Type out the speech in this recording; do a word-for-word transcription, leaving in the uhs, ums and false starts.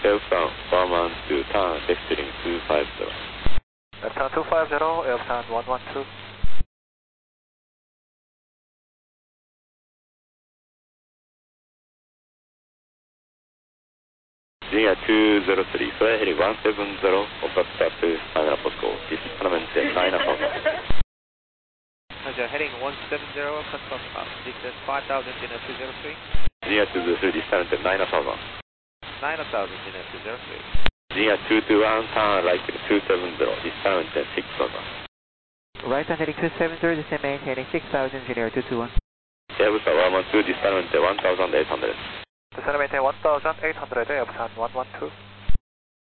Airfront one one two, turn left heading two five zero. Left turn two five zero, Airfront one one two. Junior two zero three, fly heading one seven zero, contact start to final Posco, displacement nine thousand. Roger, heading one seven zero, confirm up, distance five thousand, Junior two zero three. Junior two zero three, displacement nine thousand. nine thousand, Junior two zero three. Junior two two one, turn right two seven zero, displacement six thousand. Right hand heading two seven zero, descend main heading six thousand, Junior two two one. Airbusa one one two, displacement one thousand eight hundred. Descend maintain one thousand eight hundred, Airbusan one one two.